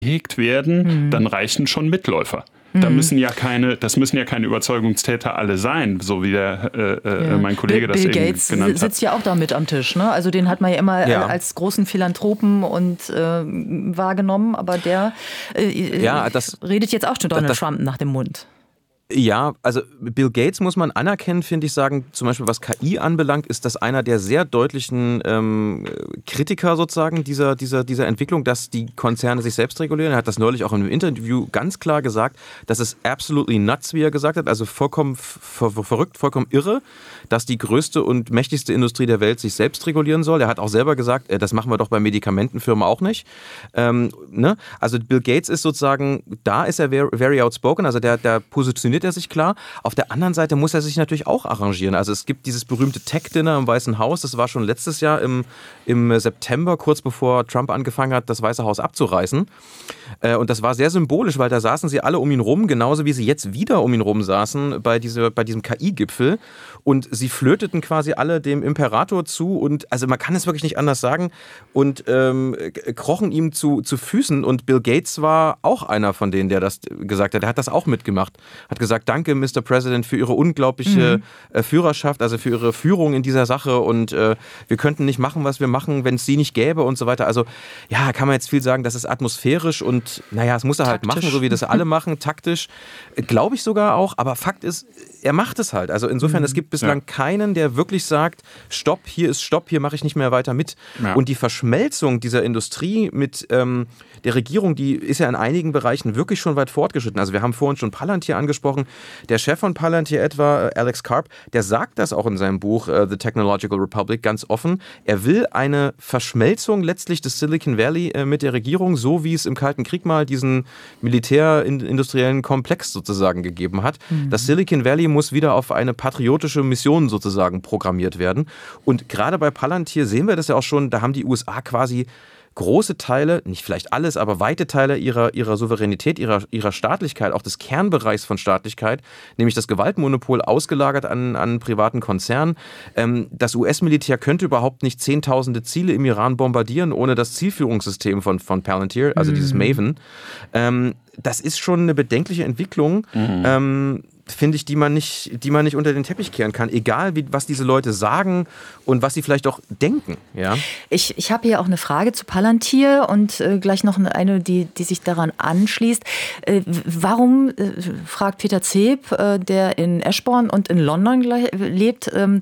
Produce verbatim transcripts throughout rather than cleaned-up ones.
gehegt werden, mhm. dann reichen schon Mitläufer. Da müssen ja keine, das müssen ja keine Überzeugungstäter alle sein, so wie der äh, ja. mein Kollege Bill, das Bill eben Gates genannt hat. Bill Gates sitzt ja auch da mit am Tisch, ne? Also den hat man ja immer ja. als großen Philanthropen und äh, wahrgenommen, aber der äh, ja, das, redet jetzt auch schon Donald das, Trump nach dem Mund. Ja, also Bill Gates muss man anerkennen, finde ich, sagen, zum Beispiel was K I anbelangt, ist das einer der sehr deutlichen ähm, Kritiker sozusagen dieser, dieser, dieser Entwicklung, dass die Konzerne sich selbst regulieren. Er hat das neulich auch in einem Interview ganz klar gesagt, dass es absolutely nuts, wie er gesagt hat, also vollkommen ver- verrückt, vollkommen irre, dass die größte und mächtigste Industrie der Welt sich selbst regulieren soll. Er hat auch selber gesagt, äh, das machen wir doch bei Medikamentenfirmen auch nicht. Ähm, ne? Also Bill Gates ist sozusagen, da ist er very, very outspoken, also der, der positioniert er sich klar. Auf der anderen Seite muss er sich natürlich auch arrangieren. Also es gibt dieses berühmte Tech-Dinner im Weißen Haus, das war schon letztes Jahr im, im September, kurz bevor Trump angefangen hat, das Weiße Haus abzureißen. Und das war sehr symbolisch, weil da saßen sie alle um ihn rum, genauso wie sie jetzt wieder um ihn rum saßen bei, diese, bei diesem K I-Gipfel. Und sie flöteten quasi alle dem Imperator zu und, also man kann es wirklich nicht anders sagen, und ähm, krochen ihm zu, zu Füßen. Und Bill Gates war auch einer von denen, der das gesagt hat. Der hat das auch mitgemacht. Hat gesagt, danke, Mister President, für Ihre unglaubliche mhm. Führerschaft, also für Ihre Führung in dieser Sache. Und äh, wir könnten nicht machen, was wir machen, wenn es Sie nicht gäbe und so weiter. Also ja, kann man jetzt viel sagen, das ist atmosphärisch und naja, es muss er halt taktisch machen, so wie das alle machen, taktisch. Glaube ich sogar auch, aber Fakt ist, er macht es halt. Also insofern, mhm. es gibt bislang ja. keinen, der wirklich sagt, stopp, hier ist Stopp, hier mache ich nicht mehr weiter mit. Ja. Und die Verschmelzung dieser Industrie mit ähm, der Regierung, die ist ja in einigen Bereichen wirklich schon weit fortgeschritten. Also wir haben vorhin schon Palantir angesprochen. Der Chef von Palantir etwa, Alex Karp, der sagt das auch in seinem Buch uh, The Technological Republic ganz offen. Er will eine Verschmelzung letztlich des Silicon Valley äh, mit der Regierung, so wie es im Kalten Krieg mal diesen militärindustriellen Komplex sozusagen gegeben hat. Mhm. Das Silicon Valley muss wieder auf eine patriotische Mission sozusagen programmiert werden. Und gerade bei Palantir sehen wir das ja auch schon, da haben die U S A quasi große Teile, nicht vielleicht alles, aber weite Teile ihrer, ihrer Souveränität, ihrer, ihrer Staatlichkeit, auch des Kernbereichs von Staatlichkeit, nämlich das Gewaltmonopol, ausgelagert an, an privaten Konzernen. Ähm, das U S-Militär könnte überhaupt nicht zehntausende Ziele im Iran bombardieren, ohne das Zielführungssystem von, von Palantir, also mhm. dieses Maven. Ähm, das ist schon eine bedenkliche Entwicklung, mhm. ähm, finde ich, die man nicht, die man nicht unter den Teppich kehren kann, egal wie, was diese Leute sagen und was sie vielleicht auch denken. Ja? Ich, ich habe hier auch eine Frage zu Palantir und äh, gleich noch eine, die, die sich daran anschließt. Äh, warum, äh, fragt Peter Zeb, äh, der in Eschborn und in London gleich, lebt, ähm,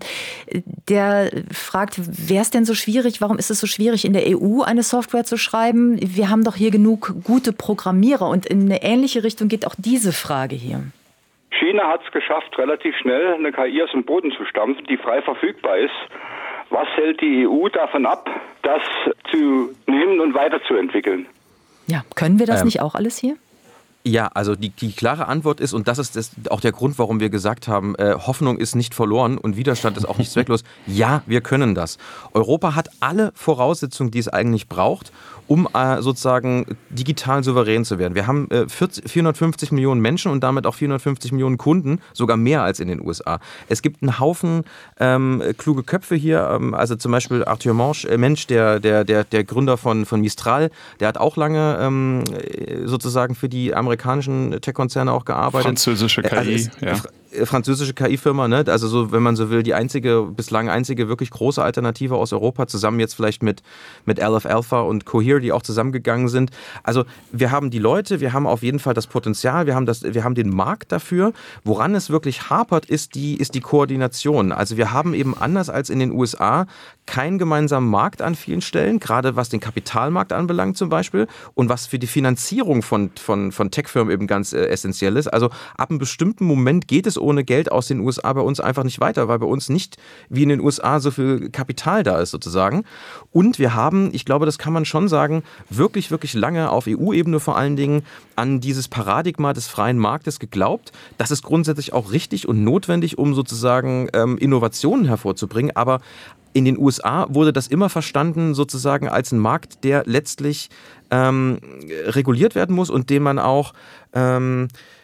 der fragt, wäre es denn so schwierig, warum ist es so schwierig, in der E U eine Software zu schreiben? Wir haben doch hier genug gute Programmierer, und in eine ähnliche Richtung geht auch diese Frage hier. China hat es geschafft, relativ schnell eine K I aus dem Boden zu stampfen, die frei verfügbar ist. Was hält die E U davon ab, das zu nehmen und weiterzuentwickeln? Ja, können wir das ähm. nicht auch alles hier? Ja, also die, die klare Antwort ist, und das ist das, auch der Grund, warum wir gesagt haben, äh, Hoffnung ist nicht verloren und Widerstand ist auch nicht zwecklos. Ja, wir können das. Europa hat alle Voraussetzungen, die es eigentlich braucht, um äh, sozusagen digital souverän zu werden. Wir haben äh, vierhundertfünfzig Millionen Menschen und damit auch vierhundertfünfzig Millionen Kunden, sogar mehr als in den U S A. Es gibt einen Haufen ähm, kluge Köpfe hier, ähm, also zum Beispiel Arthur Mensch, äh, Mensch der, der, der, der Gründer von, von Mistral, der hat auch lange ähm, sozusagen für die amerikanischen Tech-Konzerne auch gearbeitet. Französische K I, also es, ja. Französische K I-Firma, ne? Also so, wenn man so will, die einzige, bislang einzige wirklich große Alternative aus Europa, zusammen jetzt vielleicht mit, mit Aleph Alpha und Cohere, die auch zusammengegangen sind. Also wir haben die Leute, wir haben auf jeden Fall das Potenzial, wir haben, das, wir haben den Markt dafür. Woran es wirklich hapert, ist die, ist die Koordination. Also wir haben eben anders als in den U S A keinen gemeinsamen Markt an vielen Stellen, gerade was den Kapitalmarkt anbelangt zum Beispiel und was für die Finanzierung von, von, von Tech-Firmen eben ganz äh, essentiell ist. Also ab einem bestimmten Moment geht es ohne Geld aus den U S A bei uns einfach nicht weiter, weil bei uns nicht wie in den U S A so viel Kapital da ist sozusagen. Und wir haben, ich glaube, das kann man schon sagen, wirklich, wirklich lange auf E U-Ebene vor allen Dingen an dieses Paradigma des freien Marktes geglaubt. Das ist grundsätzlich auch richtig und notwendig, um sozusagen ähm, Innovationen hervorzubringen, aber in den U S A wurde das immer verstanden sozusagen als ein Markt, der letztlich ähm, reguliert werden muss und den man auch ähm,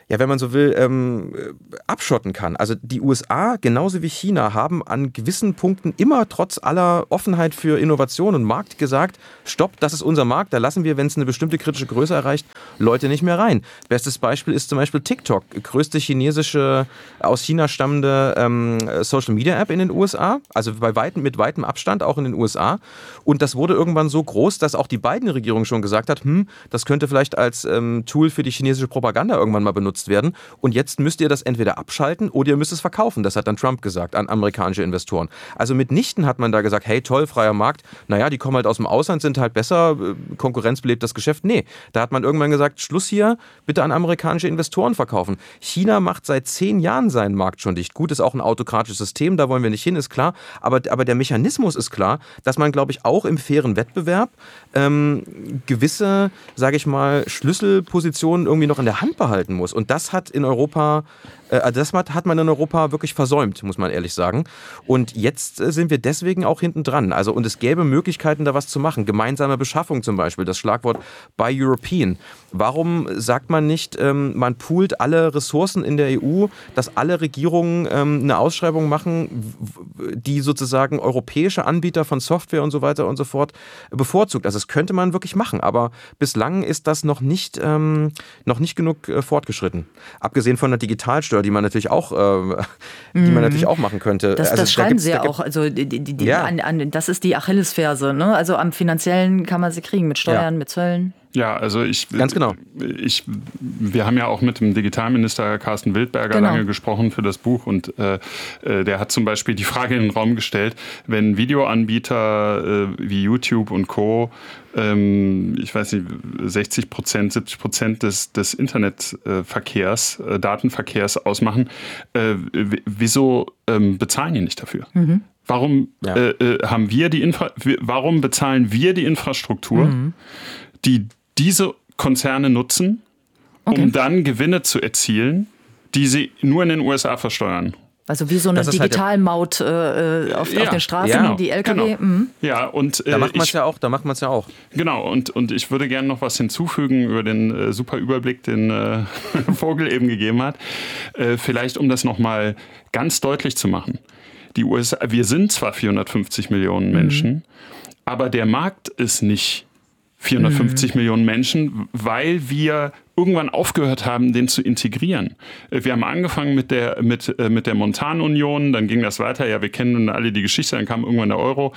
ja, wenn man so will, ähm, abschotten kann. Also die U S A, genauso wie China, haben an gewissen Punkten immer trotz aller Offenheit für Innovation und Markt gesagt, stopp, das ist unser Markt, da lassen wir, wenn es eine bestimmte kritische Größe erreicht, Leute nicht mehr rein. Bestes Beispiel ist zum Beispiel TikTok, größte chinesische, aus China stammende ähm, Social-Media-App in den U S A, also bei weitem, mit weitem Abstand auch in den U S A. Und das wurde irgendwann so groß, dass auch die Biden-Regierung schon gesagt hat, hm, das könnte vielleicht als ähm, Tool für die chinesische Propaganda irgendwann mal benutzt werden. Und jetzt müsst ihr das entweder abschalten oder ihr müsst es verkaufen. Das hat dann Trump gesagt an amerikanische Investoren. Also mitnichten hat man da gesagt, hey toll, freier Markt, naja, die kommen halt aus dem Ausland, sind halt besser, Konkurrenz belebt das Geschäft. Nee, da hat man irgendwann gesagt, Schluss hier, bitte an amerikanische Investoren verkaufen. China macht seit zehn Jahren seinen Markt schon dicht. Gut, ist auch ein autokratisches System, da wollen wir nicht hin, ist klar. Aber, aber der Mechanismus ist klar, dass man, glaube ich, auch im fairen Wettbewerb ähm, gewisse, sage ich mal, Schlüsselpositionen irgendwie noch in der Hand behalten muss. Und das hat in Europa, äh, das hat man in Europa wirklich versäumt, muss man ehrlich sagen. Und jetzt äh, sind wir deswegen auch hinten dran. Also, und es gäbe Möglichkeiten, da was zu machen. Gemeinsame Beschaffung zum Beispiel, das Schlagwort Buy European. Warum sagt man nicht, ähm, man poolt alle Ressourcen in der E U, dass alle Regierungen ähm, eine Ausschreibung machen, die sozusagen europäische Anbieter von Software und so weiter und so fort bevorzugt. Also das könnte man wirklich machen, aber bislang ist das noch nicht, ähm, noch nicht genug äh, fortgeschritten. Abgesehen von der Digitalsteuer, die man natürlich auch, äh, die man natürlich auch machen könnte. Das, also, das schreiben da Sie ja auch. Also die, die, die, ja. an, an, das ist die Achillesferse. Ne? Also am Finanziellen kann man sie kriegen mit Steuern, ja. mit Zöllen. Ja, also ich, Ganz genau. ich, wir haben ja auch mit dem Digitalminister Carsten Wildberger genau. lange gesprochen für das Buch und äh, der hat zum Beispiel die Frage in den Raum gestellt, wenn Videoanbieter äh, wie YouTube und Co., ähm, ich weiß nicht, sechzig Prozent, siebzig Prozent des, des Internetverkehrs, äh, Datenverkehrs ausmachen, äh, wieso ähm, bezahlen die nicht dafür? Mhm. Warum ja. äh, haben wir die Infra- warum bezahlen wir die Infrastruktur, mhm. die diese Konzerne nutzen, okay. um dann Gewinne zu erzielen, die sie nur in den U S A versteuern? Also wie so eine Digitalmaut halt äh, auf, ja, auf den Straßen, ja, die L K W. Genau. Mhm. Ja, und, äh, da macht man es ja auch. Da macht man es ja auch. Genau, und, und ich würde gerne noch was hinzufügen über den äh, super Überblick, den äh, Vogel eben gegeben hat. Äh, vielleicht, um das nochmal ganz deutlich zu machen. Die U S A, wir sind zwar vierhundertfünfzig Millionen Menschen, mhm. aber der Markt ist nicht vierhundertfünfzig mhm. Millionen Menschen, weil wir irgendwann aufgehört haben, den zu integrieren. Wir haben angefangen mit der, mit, mit der Montanunion, dann ging das weiter, ja, wir kennen alle die Geschichte, dann kam irgendwann der Euro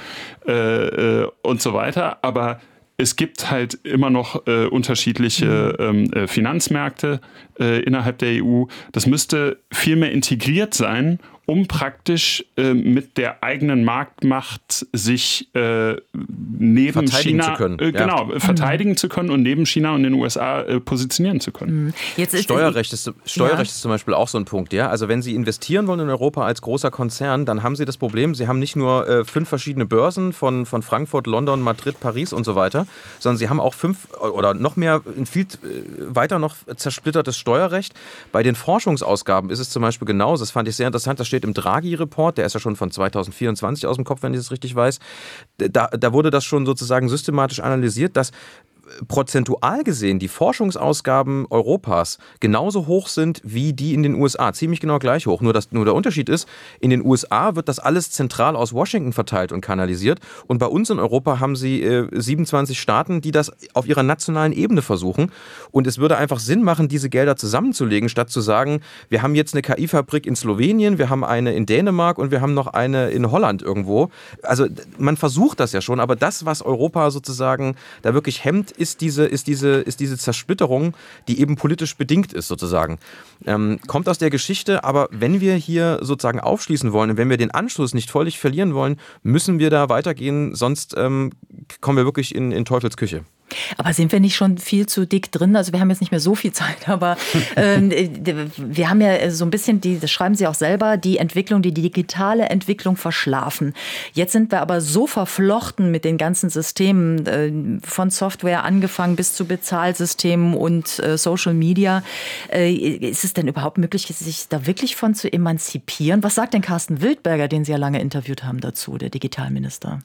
äh, und so weiter, aber es gibt halt immer noch äh, unterschiedliche ähm, äh, Finanzmärkte äh, innerhalb der E U. Das müsste viel mehr integriert sein, um praktisch äh, mit der eigenen Marktmacht sich äh, neben verteidigen China zu können. Äh, genau, ja. verteidigen mhm. zu können und neben China und den U S A äh, positionieren zu können. Mhm. Jetzt ist Steuerrecht, ist, Steuerrecht ja. ist zum Beispiel auch so ein Punkt. Ja? Also wenn Sie investieren wollen in Europa als großer Konzern, dann haben Sie das Problem, Sie haben nicht nur äh, fünf verschiedene Börsen von, von Frankfurt, London, Madrid, Paris und so weiter, sondern Sie haben auch fünf oder noch mehr, viel weiter noch zersplittertes Steuerrecht. Bei den Forschungsausgaben ist es zum Beispiel genauso, das fand ich sehr interessant, das steht im Draghi-Report, der ist ja schon von zweitausendvierundzwanzig aus dem Kopf, wenn ich das richtig weiß. Da, da wurde das schon sozusagen systematisch analysiert, dass prozentual gesehen die Forschungsausgaben Europas genauso hoch sind wie die in den U S A. Ziemlich genau gleich hoch. Nur, das, nur der Unterschied ist, in den U S A wird das alles zentral aus Washington verteilt und kanalisiert. Und bei uns in Europa haben sie äh, siebenundzwanzig Staaten, die das auf ihrer nationalen Ebene versuchen. Und es würde einfach Sinn machen, diese Gelder zusammenzulegen, statt zu sagen, wir haben jetzt eine K I-Fabrik in Slowenien, wir haben eine in Dänemark und wir haben noch eine in Holland irgendwo. Also man versucht das ja schon, aber das, was Europa sozusagen da wirklich hemmt, ist diese, ist diese, ist diese Zersplitterung, die eben politisch bedingt ist sozusagen. Ähm, kommt aus der Geschichte, aber wenn wir hier sozusagen aufschließen wollen und wenn wir den Anschluss nicht völlig verlieren wollen, müssen wir da weitergehen, sonst ähm, kommen wir wirklich in, in Teufels Küche. Aber sind wir nicht schon viel zu dick drin? Also wir haben jetzt nicht mehr so viel Zeit, aber ähm, wir haben ja so ein bisschen, die, das schreiben Sie auch selber, die Entwicklung, die digitale Entwicklung verschlafen. Jetzt sind wir aber so verflochten mit den ganzen Systemen, äh, von Software angefangen bis zu Bezahlsystemen und äh, Social Media. Äh, ist es denn überhaupt möglich, sich da wirklich von zu emanzipieren? Was sagt denn Carsten Wildberger, den Sie ja lange interviewt haben dazu, der Digitalminister?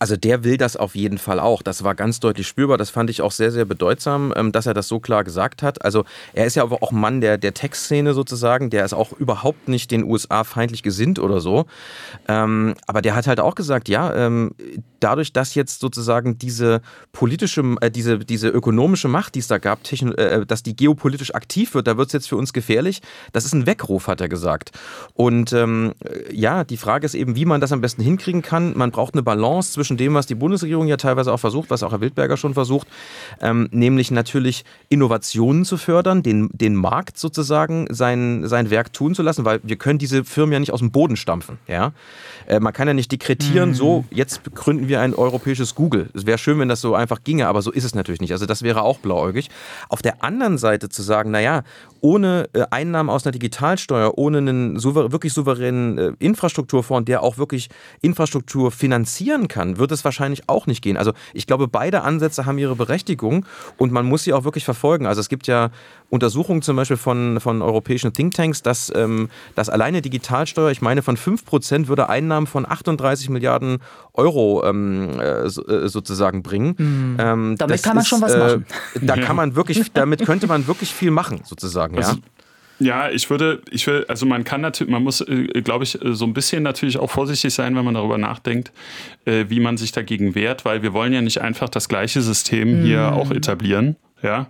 Also der will das auf jeden Fall auch. Das war ganz deutlich spürbar. Das fand ich auch sehr, sehr bedeutsam, dass er das so klar gesagt hat. Also er ist ja aber auch Mann der, der Tech-Szene sozusagen. Der ist auch überhaupt nicht den U S A feindlich gesinnt oder so. Ähm, aber der hat halt auch gesagt, ja, ähm, dadurch, dass jetzt sozusagen diese politische, äh, diese, diese ökonomische Macht, die es da gab, techn- äh, dass die geopolitisch aktiv wird, da wird es jetzt für uns gefährlich. Das ist ein Weckruf, hat er gesagt. Und ähm, ja, die Frage ist eben, wie man das am besten hinkriegen kann. Man braucht eine Balance zwischen dem, was die Bundesregierung ja teilweise auch versucht, was auch Herr Wildberger schon versucht, ähm, nämlich natürlich Innovationen zu fördern, den, den Markt sozusagen sein, sein Werk tun zu lassen, weil wir können diese Firmen ja nicht aus dem Boden stampfen. Ja? Äh, man kann ja nicht dekretieren, mhm. so, jetzt gründen wir ein europäisches Google. Es wäre schön, wenn das so einfach ginge, aber so ist es natürlich nicht. Also das wäre auch blauäugig. Auf der anderen Seite zu sagen, naja, ohne äh, Einnahmen aus einer Digitalsteuer, ohne einen souver- wirklich souveränen äh, Infrastrukturfonds, der auch wirklich Infrastruktur finanzieren kann, wird es wahrscheinlich auch nicht gehen. Also ich glaube, beide Ansätze haben ihre Berechtigung und man muss sie auch wirklich verfolgen. Also es gibt ja Untersuchungen zum Beispiel von, von europäischen Thinktanks, dass, ähm, dass alleine Digitalsteuer, ich meine von fünf Prozent würde Einnahmen von achtunddreißig Milliarden Euro ähm, äh, sozusagen bringen. Mhm. Ähm, damit kann man ist, schon was machen. Äh, da kann man wirklich, damit könnte man wirklich viel machen, sozusagen. Also, ja. Ja, ich würde, ich will, also man kann natürlich, man muss, äh, glaube ich, so ein bisschen natürlich auch vorsichtig sein, wenn man darüber nachdenkt, äh, wie man sich dagegen wehrt, weil wir wollen ja nicht einfach das gleiche System mm. hier auch etablieren. Ja,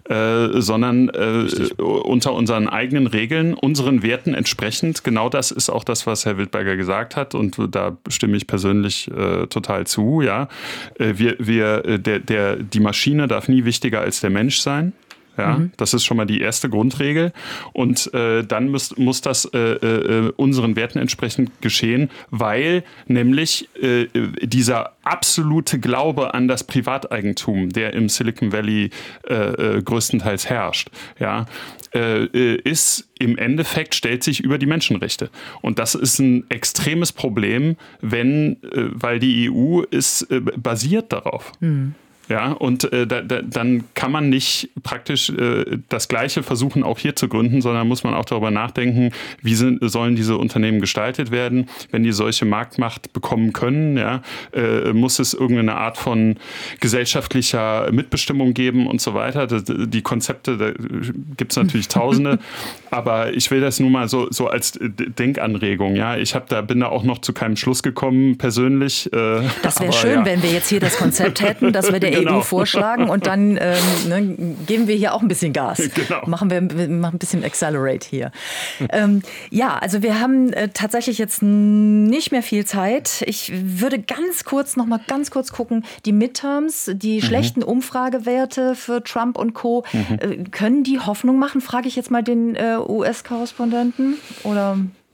äh, sondern äh, unter unseren eigenen Regeln, unseren Werten entsprechend. Genau das ist auch das, was Herr Wildberger gesagt hat und da stimme ich persönlich äh, total zu. Ja, äh, wir, wir, der, der, die Maschine darf nie wichtiger als der Mensch sein. Ja, mhm. Das ist schon mal die erste Grundregel. Und äh, dann muss, muss das äh, äh, unseren Werten entsprechend geschehen, weil nämlich äh, dieser absolute Glaube an das Privateigentum, der im Silicon Valley äh, äh, größtenteils herrscht, ja, äh, ist im Endeffekt, stellt sich über die Menschenrechte. Und das ist ein extremes Problem, wenn, äh, weil die E U ist äh, basiert darauf. Mhm. Ja, und äh, da, da, dann kann man nicht praktisch äh, das Gleiche versuchen, auch hier zu gründen, sondern muss man auch darüber nachdenken, wie sind, sollen diese Unternehmen gestaltet werden, wenn die solche Marktmacht bekommen können. Ja, äh, muss es irgendeine Art von gesellschaftlicher Mitbestimmung geben und so weiter. Das, die Konzepte, da gibt es natürlich Tausende, aber ich will das nur mal so, so als Denkanregung. Ja, ich hab da, bin da auch noch zu keinem Schluss gekommen, persönlich. Äh, das wäre schön, ja. wenn wir jetzt hier das Konzept hätten, dass wir der genau. E U vorschlagen und dann ähm, ne, geben wir hier auch ein bisschen Gas. Genau. Machen wir machen ein bisschen Accelerate hier. ähm, ja, also wir haben äh, tatsächlich jetzt nicht mehr viel Zeit. Ich würde ganz kurz noch mal ganz kurz gucken, die Midterms, die mhm. schlechten Umfragewerte für Trump und Co. Mhm. Äh, können die Hoffnung machen, frage ich jetzt mal den äh, U S-Korrespondenten oder...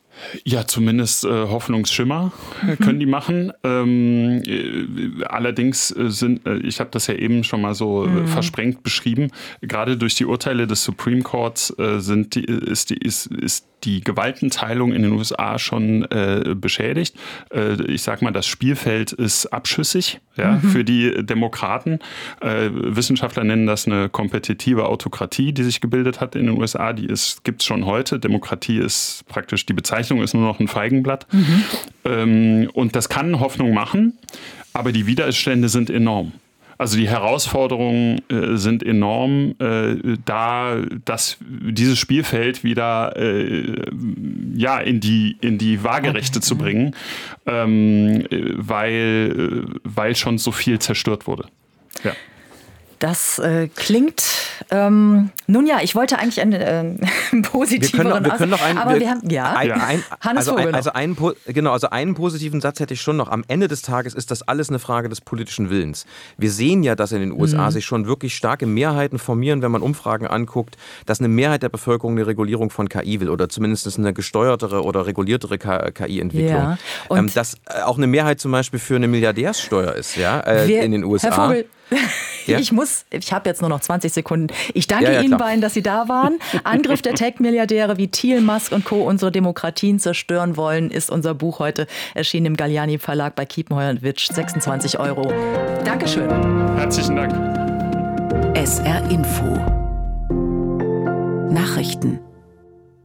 Ja, zumindest äh, Hoffnungsschimmer mhm. können die machen. Ähm, äh, allerdings sind, äh, ich habe das ja eben schon mal so mhm. äh, versprengt beschrieben, gerade durch die Urteile des Supreme Courts äh, sind die, ist, die, ist, ist die Gewaltenteilung in den U S A schon äh, beschädigt. Äh, ich sag mal, das Spielfeld ist abschüssig ja, mhm. für die Demokraten. Äh, Wissenschaftler nennen das eine kompetitive Autokratie, die sich gebildet hat in den U S A. Die gibt es schon heute. Demokratie ist praktisch die Bezeichnung, ist nur noch ein Feigenblatt. Mhm. Ähm, und das kann Hoffnung machen, aber die Widerstände sind enorm. Also die Herausforderungen äh, sind enorm, äh, da das, dieses Spielfeld wieder äh, ja, in die, in die Waagerechte okay. zu bringen, ähm, weil, weil schon so viel zerstört wurde. Ja. Das äh, klingt, ähm, nun ja, ich wollte eigentlich einen äh, positiveren wir können noch einen, aber wir, wir haben, ja, ein, ein, Hannes also, Vogel ein, also einen, genau, also einen positiven Satz hätte ich schon noch. Am Ende des Tages ist das alles eine Frage des politischen Willens. Wir sehen ja, dass in den U S A mhm. sich schon wirklich starke Mehrheiten formieren, wenn man Umfragen anguckt, dass eine Mehrheit der Bevölkerung eine Regulierung von K I will oder zumindest eine gesteuertere oder reguliertere K I-Entwicklung. Ja. Ähm, dass auch eine Mehrheit zum Beispiel für eine Milliardärssteuer ist, ja, äh, wir, in den U S A. Herr Vogel, ja? Ich muss, ich habe jetzt nur noch zwanzig Sekunden. Ich danke ja, ja, Ihnen beiden, dass Sie da waren. Angriff der Tech-Milliardäre, wie Thiel, Musk und Co. unsere Demokratien zerstören wollen, ist unser Buch heute erschienen im Galliani Verlag bei Kiepenheuer und Witsch. sechsundzwanzig Euro. Dankeschön. Herzlichen Dank. S R Info. Nachrichten.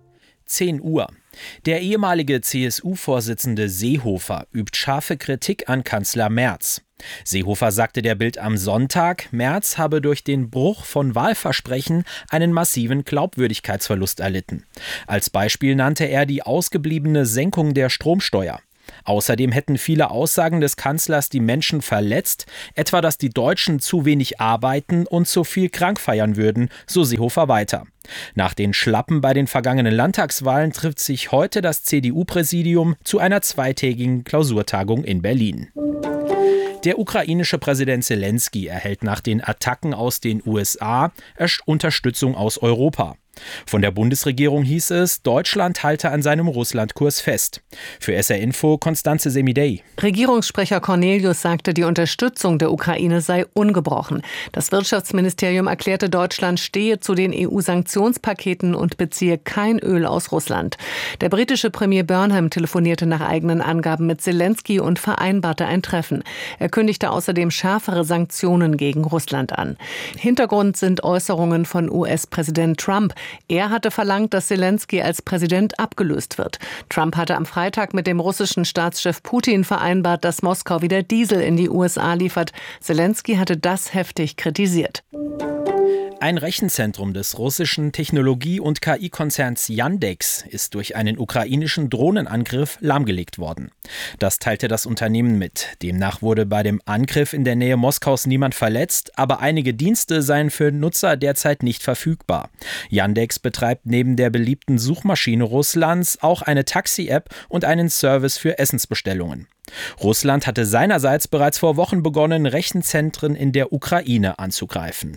zehn Uhr. Der ehemalige C S U-Vorsitzende Seehofer übt scharfe Kritik an Kanzler Merz. Seehofer sagte der Bild am Sonntag, Merz habe durch den Bruch von Wahlversprechen einen massiven Glaubwürdigkeitsverlust erlitten. Als Beispiel nannte er die ausgebliebene Senkung der Stromsteuer. Außerdem hätten viele Aussagen des Kanzlers die Menschen verletzt, etwa dass die Deutschen zu wenig arbeiten und zu viel krank feiern würden, so Seehofer weiter. Nach den Schlappen bei den vergangenen Landtagswahlen trifft sich heute das C D U-Präsidium zu einer zweitägigen Klausurtagung in Berlin. Der ukrainische Präsident Selenskyj erhält nach den Attacken aus den U S A Unterstützung aus Europa. Von der Bundesregierung hieß es, Deutschland halte an seinem Russlandkurs fest. Für S R Info Constanze Semidey. Regierungssprecher Cornelius sagte, die Unterstützung der Ukraine sei ungebrochen. Das Wirtschaftsministerium erklärte, Deutschland stehe zu den E U-Sanktionspaketen und beziehe kein Öl aus Russland. Der britische Premier Burnham telefonierte nach eigenen Angaben mit Selenskyj und vereinbarte ein Treffen. Er kündigte außerdem schärfere Sanktionen gegen Russland an. Hintergrund sind Äußerungen von U S-Präsident Trump. Er hatte verlangt, dass Selenskyj als Präsident abgelöst wird. Trump hatte am Freitag mit dem russischen Staatschef Putin vereinbart, dass Moskau wieder Diesel in die U S A liefert. Selenskyj hatte das heftig kritisiert. Ein Rechenzentrum des russischen Technologie- und K I-Konzerns Yandex ist durch einen ukrainischen Drohnenangriff lahmgelegt worden. Das teilte das Unternehmen mit. Demnach wurde bei dem Angriff in der Nähe Moskaus niemand verletzt, aber einige Dienste seien für Nutzer derzeit nicht verfügbar. Yandex betreibt neben der beliebten Suchmaschine Russlands auch eine Taxi-App und einen Service für Essensbestellungen. Russland hatte seinerseits bereits vor Wochen begonnen, Rechenzentren in der Ukraine anzugreifen.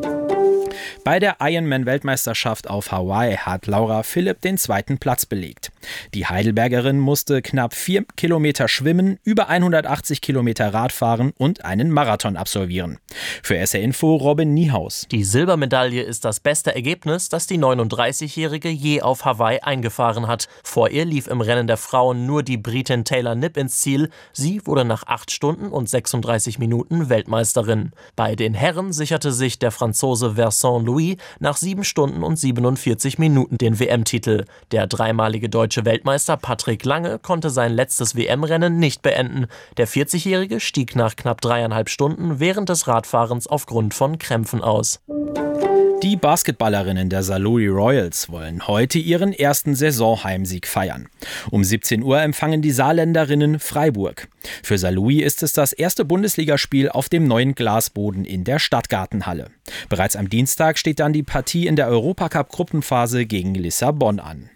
Bei der Ironman-Weltmeisterschaft auf Hawaii hat Laura Philipp den zweiten Platz belegt. Die Heidelbergerin musste knapp vier Kilometer schwimmen, über hundertachtzig Kilometer Rad fahren und einen Marathon absolvieren. Für S R Info Robin Niehaus. Die Silbermedaille ist das beste Ergebnis, das die neununddreißigjährige je auf Hawaii eingefahren hat. Vor ihr lief im Rennen der Frauen nur die Britin Taylor Knipp ins Ziel. Sie wurde nach acht Stunden und sechsunddreißig Minuten Weltmeisterin. Bei den Herren sicherte sich der Franzose Vincent Louis nach sieben Stunden und siebenundvierzig Minuten den W M-Titel. Der dreimalige deutsche Weltmeister Patrick Lange konnte sein letztes W M-Rennen nicht beenden. Der vierzigjährige stieg nach knapp dreieinhalb Stunden während des Radfahrens aufgrund von Krämpfen aus. Die Basketballerinnen der Saarlouis Royals wollen heute ihren ersten Saisonheimsieg feiern. Um siebzehn Uhr empfangen die Saarländerinnen Freiburg. Für Saarlouis ist es das erste Bundesligaspiel auf dem neuen Glasboden in der Stadtgartenhalle. Bereits am Dienstag steht dann die Partie in der Europacup-Gruppenphase gegen Lissabon an.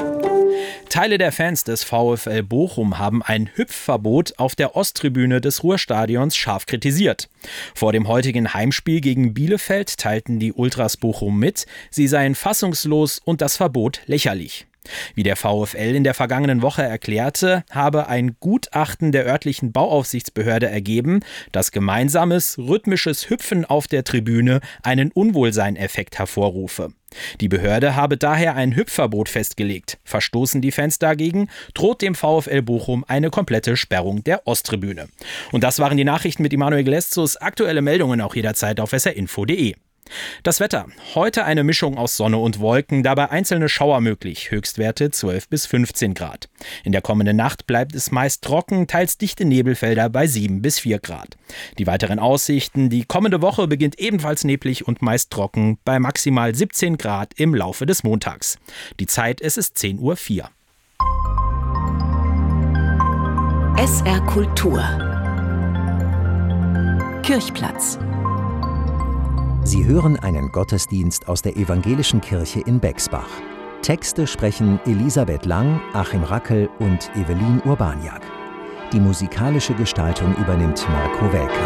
Teile der Fans des VfL Bochum haben ein Hüpfverbot auf der Osttribüne des Ruhrstadions scharf kritisiert. Vor dem heutigen Heimspiel gegen Bielefeld teilten die Ultras Bochum mit, sie seien fassungslos und das Verbot lächerlich. Wie der VfL in der vergangenen Woche erklärte, habe ein Gutachten der örtlichen Bauaufsichtsbehörde ergeben, dass gemeinsames, rhythmisches Hüpfen auf der Tribüne einen Unwohlseineffekt hervorrufe. Die Behörde habe daher ein Hüpfverbot festgelegt. Verstoßen die Fans dagegen, droht dem VfL Bochum eine komplette Sperrung der Osttribüne. Und das waren die Nachrichten mit Emanuel Gleszus. Aktuelle Meldungen auch jederzeit auf s r info punkt de. Das Wetter. Heute eine Mischung aus Sonne und Wolken, dabei einzelne Schauer möglich, Höchstwerte zwölf bis fünfzehn Grad. In der kommenden Nacht bleibt es meist trocken, teils dichte Nebelfelder bei sieben bis vier Grad. Die weiteren Aussichten, die kommende Woche beginnt ebenfalls neblig und meist trocken, bei maximal siebzehn Grad im Laufe des Montags. Die Zeit, es ist zehn Uhr vier. S R Kultur. Kirchplatz. Sie hören einen Gottesdienst aus der Evangelischen Kirche in Bexbach. Texte sprechen Elisabeth Lang, Achim Rackel und Evelyn Urbaniak. Die musikalische Gestaltung übernimmt Marco Welker.